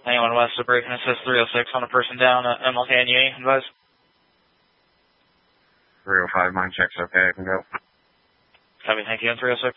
Anyone west of break and assist 306 on a person down at MLK and Uni, advise. 305, mine check's okay, I can go. Copy, thank you, on 306.